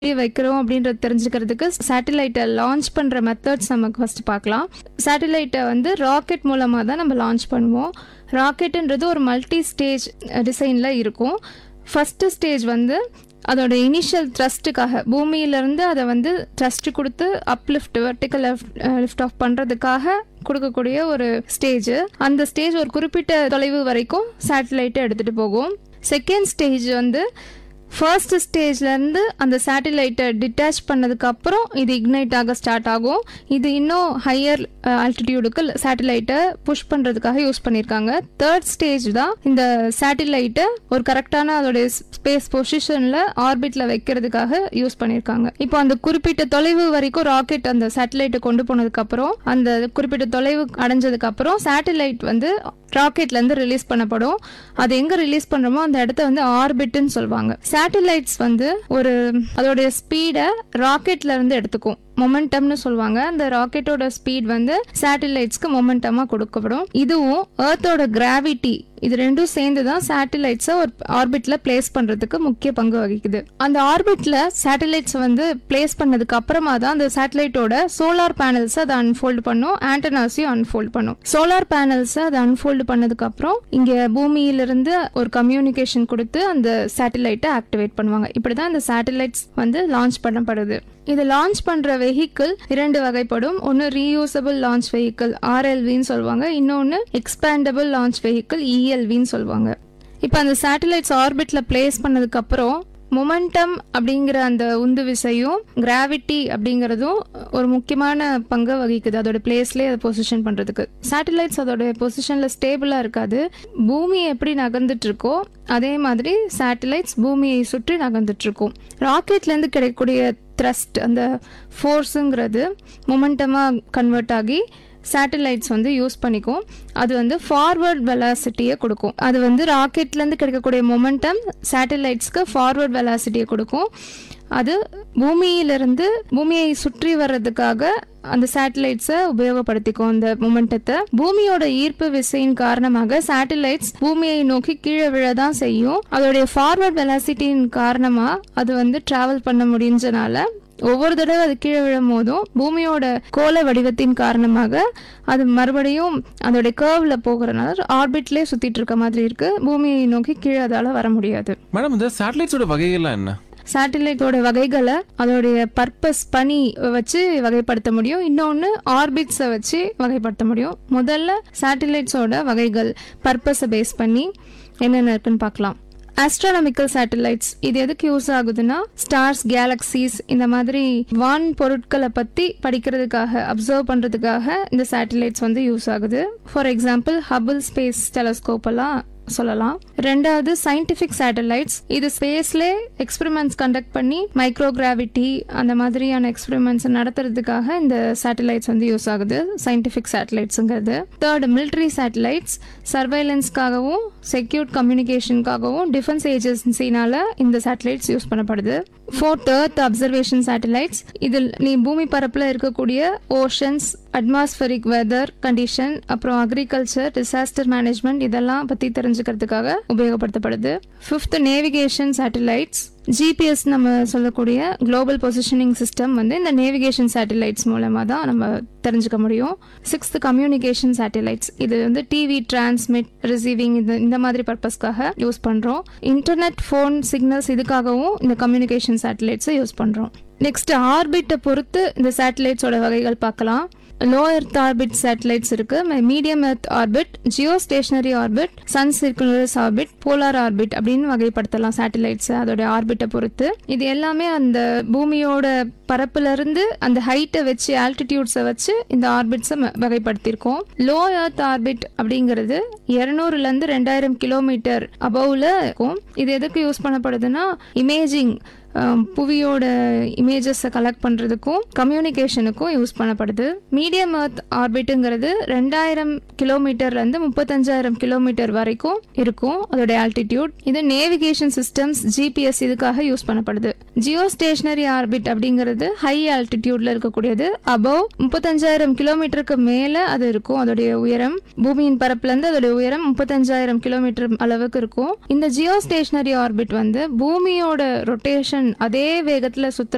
வைக்கிறோம் அப்படின்றது தெரிஞ்சுக்கிறதுக்கு சேட்டலைட்டை லான்ச் பண்ணுற மெத்தட்ஸ் நமக்கு ஃபஸ்ட்டு பார்க்கலாம். சேட்டலைட்டை வந்து ராக்கெட் மூலமாக தான் நம்ம லான்ச் பண்ணுவோம். ராக்கெட்டுன்றது ஒரு மல்டி ஸ்டேஜ் டிசைனில் இருக்கும். ஃபஸ்ட்டு ஸ்டேஜ் வந்து அதோட இனிஷியல் த்ரஸ்ட்டுக்காக பூமியிலேருந்து அதை வந்து த்ரஸ்ட் கொடுத்து அப்லிஃப்ட் வெர்டிக்கல் லிஃப்ட் ஆஃப் பண்ணுறதுக்காக கொடுக்கக்கூடிய ஒரு ஸ்டேஜ். அந்த ஸ்டேஜ் ஒரு குறிப்பிட்ட தொலைவு வரைக்கும் சேட்டலைட்டை எடுத்துகிட்டு போகும். செகண்ட் ஸ்டேஜ் வந்து ஃபர்ஸ்ட் ஸ்டேஜ்லேருந்து அந்த சேட்டலைட்டை டிட்டாச் பண்ணதுக்கப்புறம் இது இக்னைட் ஆக ஸ்டார்ட் ஆகும். இது இன்னும் ஹையர் ஆல்டிடியூடுக்கு சேட்டலைட்டை புஷ் பண்ணுறதுக்காக யூஸ் பண்ணியிருக்காங்க. தேர்ட் ஸ்டேஜ் தான் இந்த சேட்டலைட்டை ஒரு கரெக்டான அதோடைய ஸ்பேஸ் பொசிஷனில் ஆர்பிட்டில் வைக்கிறதுக்காக யூஸ் பண்ணியிருக்காங்க. இப்போ அந்த குறிப்பிட்ட தொலைவு வரைக்கும் ராக்கெட் அந்த சேட்டலைட்டை கொண்டு போனதுக்கப்புறம் அந்த குறிப்பிட்ட தொலைவு அடைஞ்சதுக்கப்புறம் சேட்டலைட் வந்து ராக்கெட்லேருந்து ரிலீஸ் பண்ணப்படும். அது எங்கே ரிலீஸ் பண்ணுறோமோ அந்த இடத்த வந்து ஆர்பிட்னு சொல்லுவாங்க. சேட்டலைட்ஸ் வந்து ஒரு அதோடைய ஸ்பீடை ராக்கெட்ல இருந்து எடுத்துக்கும். மொமெண்டம்னு சொல்லுவாங்க. அந்த ராக்கெட்டோட ஸ்பீட் வந்து சேட்டலைட்ஸ்க்கு மொமெண்டமாக கொடுக்கப்படும். இதுவும் எர்த்தோட கிராவிட்டி இது ரெண்டும் சேர்ந்து தான் சேட்டலைட்ஸை ஒரு ஆர்பிட்ல பிளேஸ் பண்றதுக்கு முக்கிய பங்கு வகிக்குது. அந்த ஆர்பிட்ல சேட்டலைட்ஸ் வந்து பிளேஸ் பண்ணதுக்கு அப்புறமா தான் அந்த சேட்டலைட்டோட சோலார் பேனல்ஸ் அதை அன்ஃபோல்டு பண்ணும், ஆண்டனாஸையும் அன்ஃபோல்டு பண்ணும். சோலார் பேனல்ஸ் அதை அன்ஃபோல்டு பண்ணதுக்கு அப்புறம் இங்க பூமியிலிருந்து ஒரு கம்யூனிகேஷன் கொடுத்து அந்த சேட்டலைட்டை ஆக்டிவேட் பண்ணுவாங்க. இப்படிதான் இந்த சேட்டலைட்ஸ் வந்து லான்ச் பண்ணப்படுது. இது லான்ச் பண்ற வெஹிக்கிள் 2 வகைப்படும். ஒன்று ரீயூசபிள் லான்ச் வெஹிக்கிள் RLVன்னு சொல்லுவாங்க. இன்னொன்று எக்ஸ்பேண்டபிள் லான்ச் வெஹிக்கிள் ELVன்னு சொல்லுவாங்க. இப்போ அந்த சேட்டலைட்ஸ் ஆர்பிட்ல பிளேஸ் பண்ணதுக்கு அப்புறம் மொமெண்டம் அப்படிங்கிற அந்த உந்து விசையும் கிராவிட்டி அப்படிங்கிறதும் ஒரு முக்கியமான பங்கை வகிக்குது அதோட பிளேஸ்லேயே அதை பொசிஷன் பண்ணுறதுக்கு. சேட்டலைட்ஸ் அதோட பொசிஷனில் ஸ்டேபிளாக இருக்காது. பூமி எப்படி நகர்ந்துட்டு இருக்கோ அதே மாதிரி சேட்டலைட்ஸ் பூமியை சுற்றி நகர்ந்துட்டு இருக்கும். ராக்கெட்லேருந்து கிடைக்கக்கூடிய த்ரஸ்ட் அந்த ஃபோர்ஸுங்கிறது மொமெண்டமாக கன்வெர்ட் ஆகி சேட்டலைட்ஸ் வந்து யூஸ் பண்ணிக்கும். அது வந்து ஃபார்வர்ட் வெலாசிட்டியை கொடுக்கும். அது வந்து ராக்கெட்லேருந்து கிடைக்கக்கூடிய மொமெண்டம் சேட்டலைட்ஸ்க்கு ஃபார்வர்ட் வெலாசிட்டியை கொடுக்கும். அது பூமியை சுற்றி வர்றதுக்காக அந்த சேட்டலைட்ஸை உபயோகப்படுத்திக்கும். அந்த மொமெண்டத்தை பூமியோட ஈர்ப்பு விசையின் காரணமாக சேட்டலைட்ஸ் பூமியை நோக்கி கீழே விழதான் செய்யும். அதோடைய ஃபார்வர்ட் வெலாசிட்டியின் காரணமாக அது வந்து டிராவல் பண்ண முடிஞ்சனால ஒவ்வொரு தடவை அது கீழே விழும் போதும் பூமியோட கோள வடிவத்தின் காரணமாக அது மறுபடியும் அதோட கர்வ்ல போகிறனால ஆர்பிட்லேயே சுத்திட்டு இருக்க மாதிரி இருக்கு. பூமியை நோக்கி கீழே அதால வர முடியாது. மேடம், இந்த சேட்டலைட்ஸோட வகைகள்லாம் என்ன? சேட்டலைட்டோட வகைகளை அதோடைய பர்பஸ் பணி வச்சு வகைப்படுத்த முடியும். இன்னொன்று ஆர்பிட்ஸை வச்சு வகைப்படுத்த முடியும். முதல்ல சேட்டலைட்ஸோட வகைகள் பர்பஸை பேஸ் பண்ணி என்னென்ன இருக்குன்னு பார்க்கலாம். ஆஸ்ட்ரானமிக்கல் சேட்டலைட்ஸ் இது எதுக்கு யூஸ் ஆகுதுன்னா ஸ்டார்ஸ், கேலக்சிஸ் இந்த மாதிரி வான் பொருட்களை பற்றி படிக்கிறதுக்காக அப்சர்வ் பண்ணுறதுக்காக இந்த சேட்டலைட்ஸ் வந்து யூஸ் ஆகுது. For example Hubble space telescope எல்லாம் சொல்லலாம். ரெண்டாவது சயின்டிஃபிக் சேட்டலைட்ஸ். இது ஸ்பேஸ்ல எக்ஸ்பெரிமெண்ட்ஸ் கண்டக்ட் பண்ணி மைக்ரோகிராவிட்டி அந்த மாதிரியான எக்ஸ்பெரிமெண்ட்ஸ் நடத்துறதுக்காக இந்த சேட்டலைட்ஸ் வந்து யூஸ் ஆகுது, scientific சேட்டலைட்ஸுங்கிறது. Third military satellites சர்வைலன்ஸ்க்காகவும் secured கம்யூனிகேஷனுக்காகவும் defence ஏஜென்சினால இந்த சேட்டலைட்ஸ் யூஸ் பண்ணப்படுது. Fourth earth observation satellites. இதில் நீ பூமி பரப்பில் இருக்கக்கூடிய ஓஷன்ஸ், அட்மாஸ்பரிக் வெதர் கண்டிஷன், அப்புறம் அக்ரிகல்ச்சர், டிசாஸ்டர் மேனேஜ்மெண்ட் இதெல்லாம் பற்றி தெரிஞ்சுக்கிறதுக்காக உபயோகப்படுத்தப்படுது. Fifth navigation satellites. GPS நம்ம சொல்லக்கூடிய குளோபல் பொசிஷனிங் சிஸ்டம் வந்து இந்த நேவிகேஷன் சேட்டலைட்ஸ் மூலமாக தான் நம்ம தெரிஞ்சுக்க முடியும். Sixth communication satellites. இது வந்து டிவி டிரான்ஸ்மிட், ரிசீவிங் இந்த மாதிரி பர்பஸ்க்காக யூஸ் பண்ணுறோம். இன்டர்நெட், ஃபோன் சிக்னல்ஸ் இதுக்காகவும் இந்த கம்யூனிகேஷன் சேட்டலைட்ஸை யூஸ் பண்ணுறோம். நெக்ஸ்ட் ஆர்பிட்டை பொறுத்து இந்த சேட்டலைட்ஸோட வகைகள் பார்க்கலாம். லோ எர்த் ஆர்பிட் சேட்டலைட்ஸ் இருக்கு, medium earth orbit, Jio stationary orbit, Sun circular orbit, polar orbit அப்படின்னு வகைப்படுத்தலாம் சேட்டலைட்ஸ் அதோட ஆர்பிட்டை பொறுத்து. இது எல்லாமே அந்த பூமியோட பரப்புல இருந்து அந்த ஹைட்டை வச்சு ஆல்டிடியூட்ஸை வச்சு இந்த ஆர்பிட்ஸை வகைப்படுத்தியிருக்கோம். லோ எர்த் ஆர்பிட் அப்படிங்கிறது 200 to 2000 கிலோமீட்டர் அபவ்ல இருக்கும். இது எதுக்கு யூஸ் பண்ணப்படுதுன்னா இமேஜிங், புவியோட இமேஜஸை கலெக்ட் பண்ணுறதுக்கும் கம்யூனிகேஷனுக்கும் யூஸ் பண்ணப்படுது. மீடியம் எர்த் ஆர்பிட்டுங்கிறது 2000 கிலோமீட்டர்லேருந்து 35,000 கிலோமீட்டர் வரைக்கும் இருக்கும் அதோட ஆல்டிடியூட். இது நேவிகேஷன் சிஸ்டம்ஸ், GPS இதுக்காக யூஸ் பண்ணப்படுது. ஜியோ ஸ்டேஷனரி ஆர்பிட் அப்படிங்கிறது ஹை ஆல்டிடியூட்ல இருக்கக்கூடியது. அபவ் 35,000 கிலோமீட்டருக்கு மேலே அது இருக்கும். அதோடைய உயரம் பூமியின் பரப்புலேருந்து அதோடைய உயரம் 35,000 கிலோமீட்டர் அளவுக்கு இருக்கும். இந்த ஜியோ ஸ்டேஷனரி ஆர்பிட் வந்து பூமியோட ரொட்டேஷன் அதே வேகத்தில் சுற்றுற